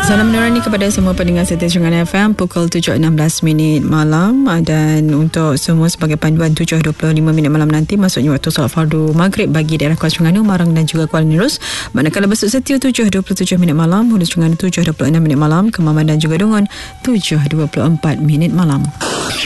Salam menurani kepada semua pendengar setia Shungan FM pukul 7.16 minit malam, dan untuk semua sebagai panduan 7.25 minit malam nanti maksudnya waktu solat fardu maghrib bagi daerah Kuala Terengganu, Marang dan juga Kuala Nirus. Manakala Besut Setiu 7.27 minit malam, Hulu Terengganu 7.26 minit malam, Kemaman dan juga Dungun 7.24 minit malam.